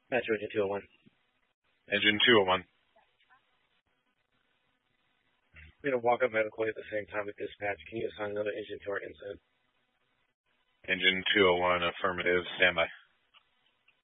Metro Engine 201. Engine 201. We had a walk-up medical at the same time with dispatch. Can you assign another engine to our incident? Engine 201, affirmative, standby.